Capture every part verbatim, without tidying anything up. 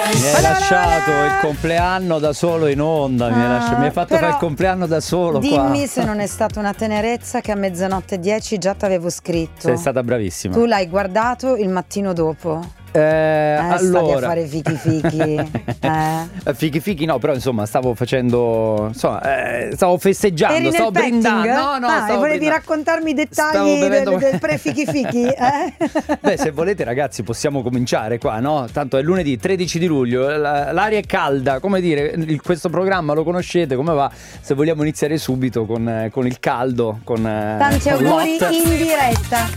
Mi hai lasciato il compleanno da solo in onda, mi hai, lasciato, mi hai fatto fare il compleanno da solo. Dimmi qua. se non è stata una tenerezza che a mezzanotte e dieci già t'avevo scritto. Sei stata bravissima. Tu l'hai guardato il mattino dopo. Eh, Eh, allora stavi a fare fichi fichi. eh. Fichi fichi no, però insomma stavo facendo, insomma, eh, stavo festeggiando, Eri stavo nel brindando. petting? No, no, ah, stavo e volevi brindando. raccontarmi i Stavo dettagli bevendo- del, del pre-fichi fichi? Eh? Beh, se volete ragazzi possiamo cominciare qua, no? Tanto è lunedì tredici di luglio, la- l'aria è calda, come dire, il- questo programma lo conoscete, come va? Se vogliamo iniziare subito con, eh, con il caldo, con eh, Tanti con auguri Lot. in diretta.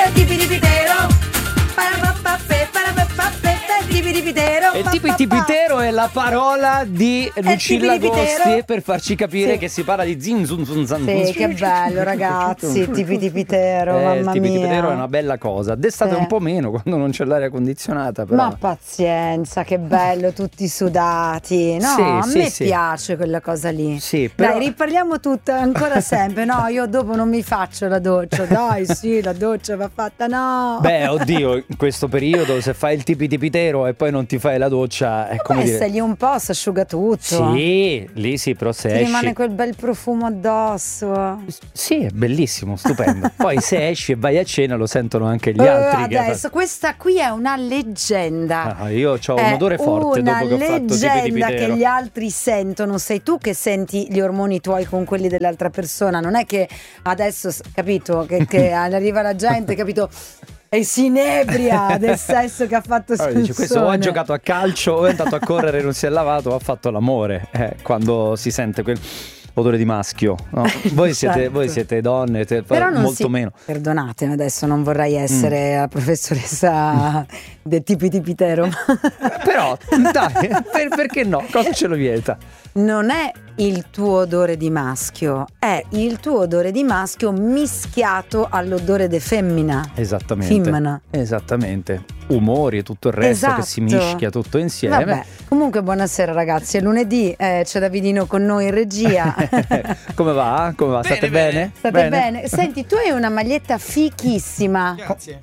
E il tipitipitero è la parola di Lucilla tipitipitero. Agosti per farci capire Sì. che si parla di zin zun zun zan. Sì, che bello ragazzi, tipitipitero, Eh, mamma il tipitipitero mia. è una bella cosa. D'estate Sì. un po' meno quando non c'è l'aria condizionata, però. Ma pazienza, che bello, tutti sudati. No, Sì, a sì, me sì. piace quella cosa lì. Sì, però- Dai, riparliamo tutto ancora sempre. No, io dopo non mi faccio la doccia. Dai, sì, la doccia va fatta, no. Beh, oddio, in questo periodo se fai il tipitipitero e poi non ti fai la doccia, è come Beh, dire. se lì un po' si asciuga tutto. Sì, lì sì, però se Ti esci. rimane quel bel profumo addosso. Sì, è bellissimo, stupendo. Poi se esci e vai a cena lo sentono anche gli Eh, altri. che- adesso questa qui è una leggenda. Ah, io ho un È odore forte una dopo che ho fatto leggenda tipitipitero. che gli altri sentono. Sei tu che senti gli ormoni tuoi con quelli dell'altra persona. Non è che adesso, s- capito, che, che arriva la gente, capito, e si inebria del sesso che ha fatto Allora, dice, questo o ha Sansone. giocato a calcio o è andato a correre e non si è lavato o ha fatto l'amore, eh, quando si sente quel odore di maschio, no? Voi siete, Certo. voi siete donne, te- Però non molto si- meno. Perdonatemi, adesso non vorrei essere la professoressa del tipitipitero. Però dai, per- perché no? Cosa ce lo vieta? Non è il tuo odore di maschio, è il tuo odore di maschio mischiato all'odore di femmina. Esattamente. Femmina. Esattamente. Umori e tutto il resto che si Esatto. mischia tutto insieme. Vabbè, comunque buonasera ragazzi, è lunedì, eh, c'è Davidino con noi in regia. Come va? Come va? State bene? bene. State bene? Senti, tu hai una maglietta fichissima. Grazie.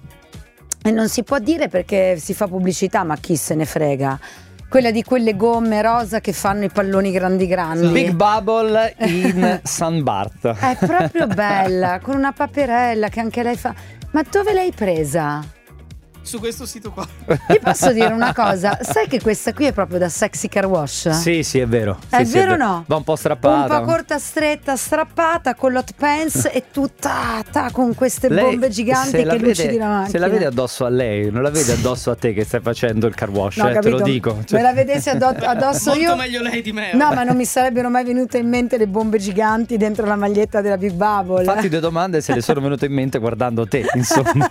E non si può dire perché si fa pubblicità, ma chi se ne frega. Quella di quelle gomme rosa che fanno i palloni grandi grandi. Big Bubble in San Bart. È proprio bella, con una paperella che anche lei fa. Ma dove l'hai presa? Su questo sito qua. Ti posso dire una cosa? Sai che questa qui è proprio da sexy car wash? Sì, sì, è vero. Sì, È sì, vero o no? Va un po' strappata. Un po' corta, stretta, strappata con l'hot pants e tutta ta, con queste Lei, bombe giganti se che la lucidi vede- la macchina. Se la vede addosso a lei, non la vede addosso a te che stai facendo il car wash, No, eh, te lo capito? dico. Cioè- Me la vedessi addo- addosso Molto io. meglio lei di me. No, vabbè. ma non mi sarebbero mai venute in mente le bombe giganti dentro la maglietta della Big Bubble. Fatti due domande se le sono venute in mente guardando te, insomma.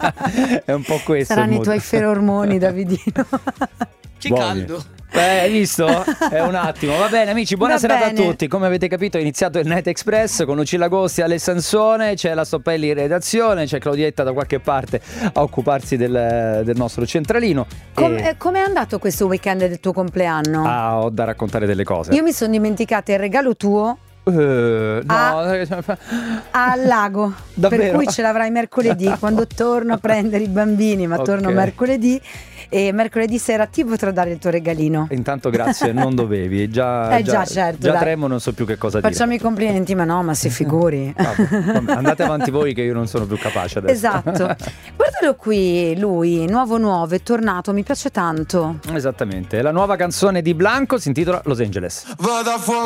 È un po' questo. Saranno il i modo. tuoi ferormoni, Davidino. Che Buoni. caldo. Eh, hai visto? È un attimo. Va bene, amici, buona Va serata bene. a tutti. Come avete capito, è iniziato il Night Express con Lucilla Agosti e Ale Sansone. C'è la Stoppelli in redazione, c'è Claudietta da qualche parte a occuparsi del, del nostro centralino. Com- E- eh, Com'è andato questo weekend del tuo compleanno? Ah, ho da raccontare delle cose. Io mi sono dimenticata il regalo tuo Eh, no, Ah. al lago. Davvero? Per cui ce l'avrai mercoledì quando torno a prendere i bambini, ma Ok. torno mercoledì e mercoledì sera ti potrò dare il tuo regalino. Intanto grazie, non dovevi. Già, Eh, già, certo, già dai. tremo, non so più che cosa Facciamo i complimenti, ma no, ma si figuri. dire. Vabbè, vabbè, andate avanti voi che io non sono più capace adesso. Esatto. Guardalo qui, lui, nuovo nuovo, è tornato, mi piace tanto. Esattamente. La nuova canzone di Blanco si intitola Los Angeles. Vado a fuoco